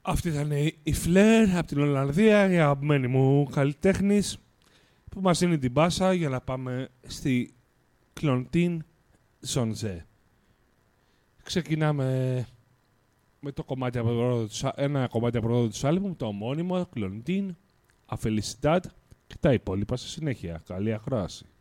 Αυτή θα είναι η Flair από την Ολλανδία, η αγαπημένη μου καλλιτέχνης, που μας δίνει την πάσα για να πάμε στη Κλοντίν Ζονζέ. Ξεκινάμε με το κομμάτι ένα κομμάτι από το του άλμπουμ, το ομώνυμο Κλοντίν, Αφελισιτάτ, και τα υπόλοιπα στη συνέχεια. Καλή ακρόαση.